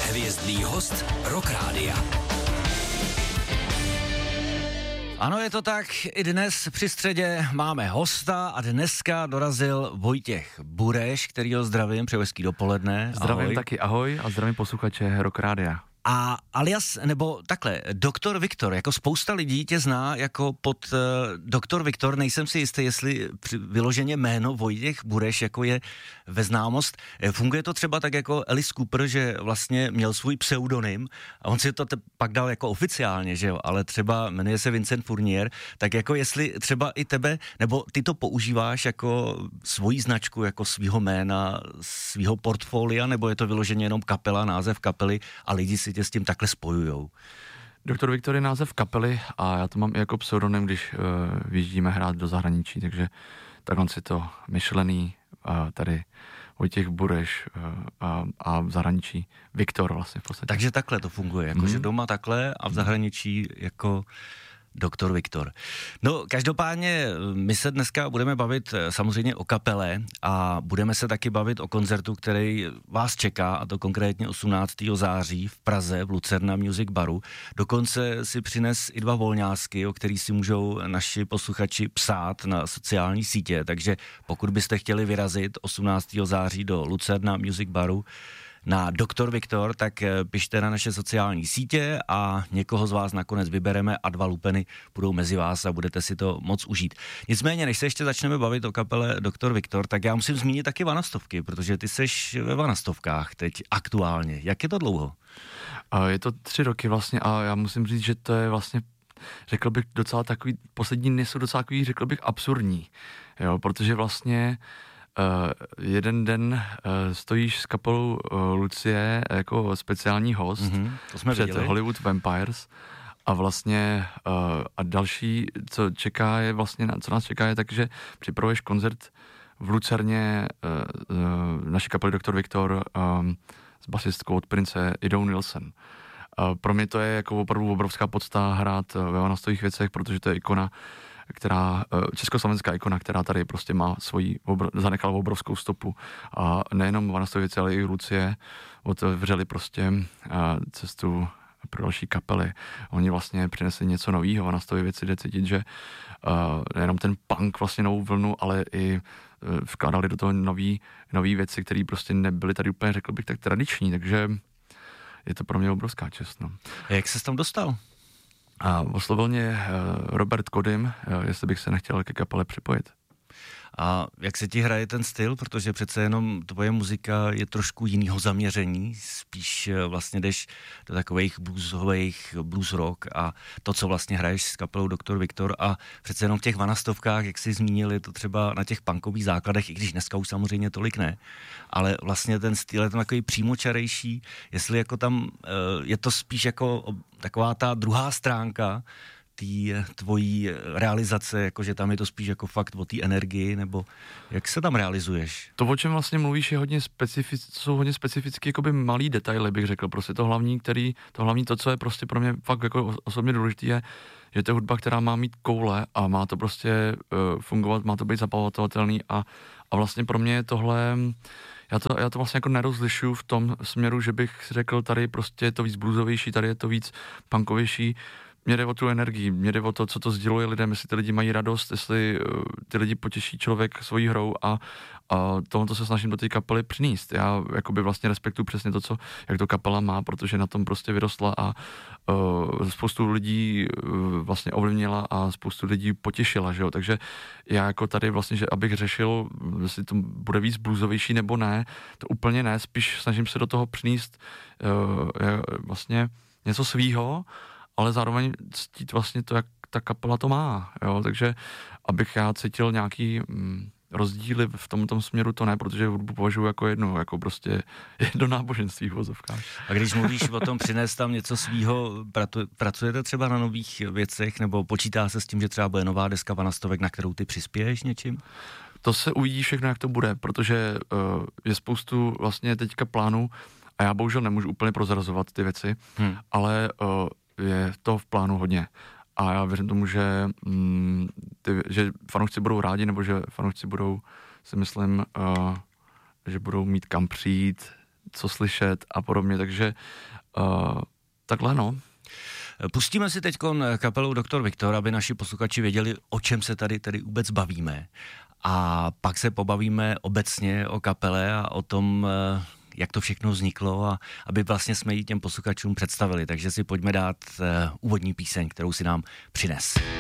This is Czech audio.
Hvězdný host Rock Rádia. Ano, je to tak, i dnes při středě máme hosta a dneska dorazil Vojtěch Bureš, kterýho zdravím, přeju hezký dopoledne. Zdravím ahoj. taky, ahoj a zdravím posluchače Rock Rádia. A alias, nebo takhle, Doktor Viktor, jako spousta lidí tě zná jako pod Doktor Viktor, nejsem si jistý, jestli vyloženě jméno Vojtěch Bureš jako je ve známost. Funguje to třeba tak jako Alice Cooper, že vlastně měl svůj pseudonym a on si to pak dal jako oficiálně, že jo, ale třeba jmenuje se Vincent Fournier, tak jako jestli třeba i tebe, nebo ty to používáš jako svoji značku, jako svýho jména, svýho portfolia, nebo je to vyloženě jenom kapela, název kapely a lidi si tě s tím takhle spojujou? Doktor Viktor je název kapely a já to mám i jako pseudonym, když vyjíždíme hrát do zahraničí, takže takhle si to myšlený tady Vojtěch Bureš a v zahraničí Viktor vlastně v podstatě. Takže takhle to funguje, jakože doma takhle a v zahraničí jako Doktor Viktor. No, každopádně my se dneska budeme bavit samozřejmě o kapele a budeme se taky bavit o koncertu, který vás čeká, a to konkrétně 18. září v Praze v Lucerna Music Baru. Dokonce si přines i 2 volňásky, o který si můžou naši posluchači psát na sociální sítě, takže pokud byste chtěli vyrazit 18. září do Lucerna Music Baru na Doktor Viktor, tak pište na naše sociální sítě a někoho z vás nakonec vybereme a 2 lupeny půjdou mezi vás a budete si to moc užít. Nicméně, než se ještě začneme bavit o kapele Doktor Viktor, tak já musím zmínit taky vanastovky, protože ty seš ve vanastovkách teď aktuálně. Jak je to dlouho? Je to 3 roky vlastně a já musím říct, že to je vlastně, řekl bych, docela takový, poslední dny jsou docela takový, řekl bych, absurdní, jo, protože vlastně jeden den stojíš s kapelou Lucie jako speciální host to jsme před viděli. Hollywood Vampires a vlastně a další, co čeká je vlastně, co nás čeká je tak, že připravuješ koncert v Lucerně naší kapely Doktor Viktor s basistkou od Prince Idou Nilsen. Pro mě to je jako opravdu obrovská podsta hrát ve vanastových věcech, protože to je ikona, která, československá ikona, která tady prostě má zanechala obrovskou stopu a nejenom vanastové věci, ale i Lucie otevřeli prostě cestu pro další kapely. Oni vlastně přinesli něco novýho, vanastové věci jde cítit, že nejenom ten punk vlastně novou vlnu, ale i vkládali do toho nový věci, které prostě nebyly tady úplně, řekl bych, tak tradiční, takže je to pro mě obrovská čest. No. Jak ses tam dostal? A oslovil mě Robert Kodym, jestli bych se nechtěl ke kapele připojit. A jak se ti hraje ten styl, protože přece jenom tvoje muzika je trošku jinýho zaměření, spíš vlastně jdeš do takových blues rock a to, co vlastně hraješ s kapelou Doktor Viktor a přece jenom v těch vanastovkách, jak jsi zmínili, to třeba na těch punkových základech, i když dneska už samozřejmě tolik ne, ale vlastně ten styl je tam takový přímočarejší, jestli jako tam je to spíš jako taková ta druhá stránka tvojí realizace, jakože tam je to spíš jako fakt o té energii, nebo jak se tam realizuješ? To, o čem vlastně mluvíš, je hodně jsou hodně specificky jakoby malý detaily, bych řekl. Prostě to hlavní, to, co je prostě pro mě fakt jako osobně důležité, je, že to je hudba, která má mít koule a má to prostě fungovat, má to být zapamatovatelný a vlastně pro mě je tohle, já to vlastně jako nerozlišuju v tom směru, že bych si řekl, tady prostě je to víc bluesovější, tady je to víc punkovější. Mně jde o tu energii, mně jde o to, co to sděluje lidem, jestli ty lidi mají radost, jestli ty lidi potěší člověk svojí hrou a tohoto se snažím do té kapely přinést. Já jakoby vlastně respektuju přesně to, jak to kapela má, protože na tom prostě vyrostla a spoustu lidí vlastně ovlivnila a spoustu lidí potěšila, že jo, takže já jako tady vlastně, že abych řešil, jestli to bude víc bluesovější nebo ne, to úplně ne, spíš snažím se do toho přinést vlastně něco svýho, ale zároveň ctít vlastně to, jak ta kapela to má, jo, takže abych já cítil nějaký rozdíly v tomto směru, to ne, protože hudbu považuji jako jako prostě jedno náboženství v vozovkách. A když mluvíš o tom přinést tam něco svýho, pracujete třeba na nových věcech, nebo počítá se s tím, že třeba bude nová deska vanastovek, na kterou ty přispěješ něčím? To se uvidí všechno, jak to bude, protože je spoustu vlastně teďka plánů a já bohužel nemůžu úplně prozrazovat ty věci, ale je to v plánu hodně. A já věřím tomu, že fanoušci budou rádi, nebo že fanoušci budou, si myslím, že budou mít kam přijít, co slyšet a podobně, takže takhle no. Pustíme si teď kapelu Doktor Viktor, aby naši posluchači věděli, o čem se tady vůbec bavíme. A pak se pobavíme obecně o kapele a o tom, jak to všechno vzniklo a aby vlastně jsme ji těm posluchačům představili. Takže si pojďme dát úvodní píseň, kterou si nám přines.